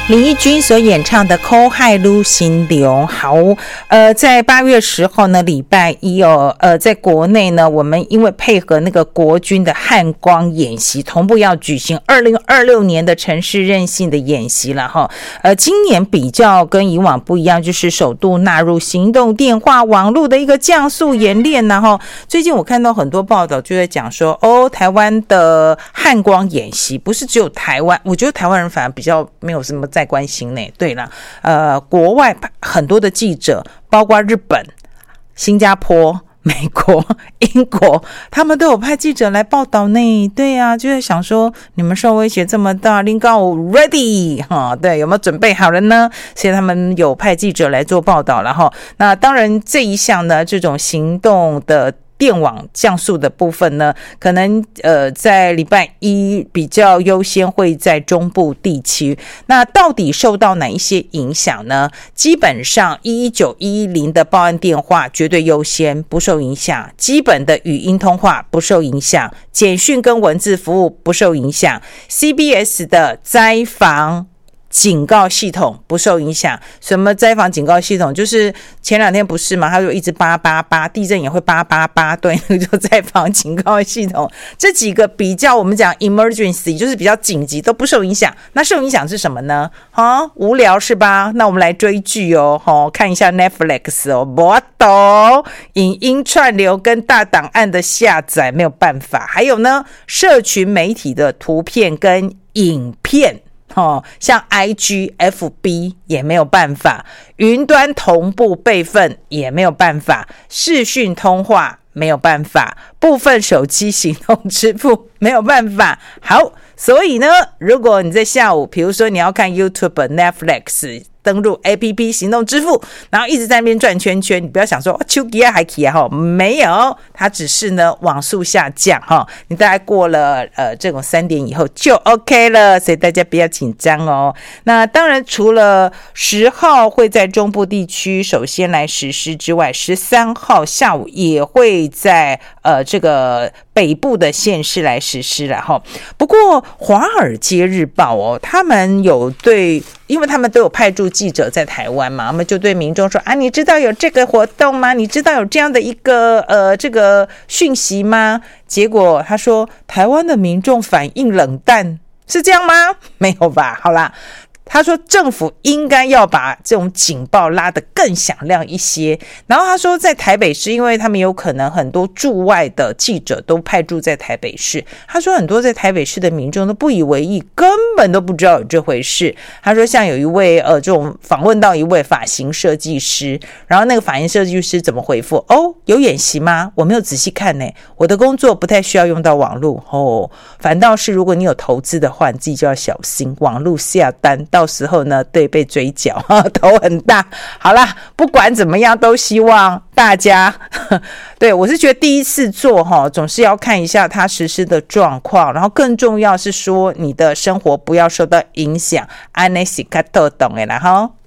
林奕君所演唱的《苦海路心流》。好，在8月10号呢，礼拜一哦，在国内呢，我们因为配合那个国军的汉光演习，同步要举行2026年的城市韧性的演习了哈。今年比较跟以往不一样，就是首度纳入行动电话网络的一个降速演练然后最近我看到很多报道就在讲说，台湾的汉光演习不是只有台湾，我觉得台湾人反而比较没有什么在关心呢。对了，国外很多的记者，包括日本、新加坡、美国、英国，他们都有派记者来报道呢。对啊，就在想说，你们受威胁这么大，林高 ready 对，有没有准备好了呢？所以他们有派记者来做报道了哈。那当然这一项呢，这种行动的电网降速的部分呢，可能在礼拜一比较优先会在中部地区。那到底受到哪一些影响呢？基本上119、110的报案电话绝对优先，不受影响；基本的语音通话不受影响，简讯跟文字服务不受影响， CBS 的灾防警告系统不受影响。什么灾防警告系统？就是前2天不是吗？它就一直888，地震也会888，对，就灾防警告系统。这几个比较我们讲 emergency， 就是比较紧急，都不受影响。那受影响是什么呢？无聊是吧？那我们来追剧看一下 Netflix 不懂，影音串流跟大档案的下载没有办法。还有呢，社群媒体的图片跟影片。像 IG、FB 也没有办法，云端同步备份也没有办法，视讯通话没有办法，部分手机行动支付没有办法。好，所以呢，如果你在下午，比如说你要看 YouTube、Netflix，登录 APP 行动支付，然后一直在那边转圈圈，你不要想说手机还可以没有，它只是呢网速下降你大概过了这种3点以后就 OK 了，所以大家不要紧张哦。那当然除了10号会在中部地区首先来实施之外，13号下午也会在这个北部的县市来实施了不过华尔街日报他们有因为他们都有派驻记者在台湾嘛，他们就对民众说你知道有这个活动吗？你知道有这样的一个这个讯息吗？结果他说台湾的民众反应冷淡，是这样吗？没有吧？好啦，他说政府应该要把这种警报拉得更响亮一些。然后他说在台北市，因为他们有可能很多驻外的记者都派驻在台北市，他说很多在台北市的民众都不以为意，根本都不知道有这回事。他说像有一位这种访问到一位发型设计师，然后那个发型设计师怎么回复？有演习吗？我没有仔细看呢，我的工作不太需要用到网络反倒是如果你有投资的话，你自己就要小心网络下单，到时候呢对被追缴头很大。好啦，不管怎么样都希望大家对，我是觉得第一次做总是要看一下它实施的状况，然后更重要是说你的生活不要受到影响。安内西卡豆懂啦